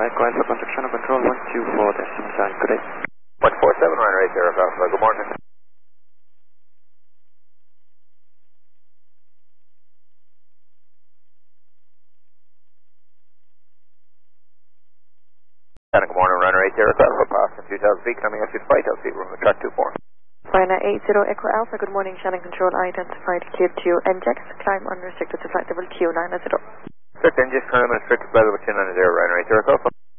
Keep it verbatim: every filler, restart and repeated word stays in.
Echo Alpha, contact Channel Control one two four decimal seven, good day. one four seven, runner eight zero Alpha, good morning. Good morning, runner eight zero Alpha, passing two thousand feet, coming up to flight, L C room, track two four. Ryanair eight zero Echo Alpha, good morning, Shannon Control, identified Q two, injects, climb unrestricted to flight level Q nine zero. Correct, engine climb unrestricted flight level Q nine zero, runner eight zero Alpha.